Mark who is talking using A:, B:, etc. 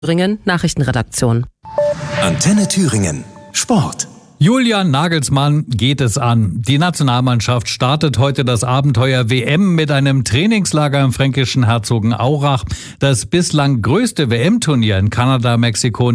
A: Thüringen Nachrichtenredaktion.
B: Antenne Thüringen Sport.
C: Julian Nagelsmann geht es an. Die Nationalmannschaft startet heute das Abenteuer WM mit einem Trainingslager im fränkischen Herzogenaurach. Das bislang größte WM-Turnier in Kanada, Mexiko